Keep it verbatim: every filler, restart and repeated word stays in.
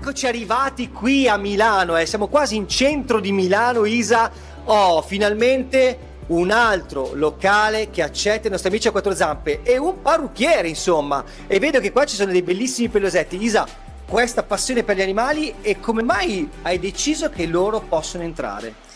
eccoci arrivati qui a Milano, eh. Siamo quasi in centro di Milano, Isa. Oh, finalmente un altro locale che accetta i nostri amici a quattro zampe e un parrucchiere, insomma. E vedo che qua ci sono dei bellissimi pelosetti. Isa, questa passione per gli animali, e come mai hai deciso che loro possono entrare?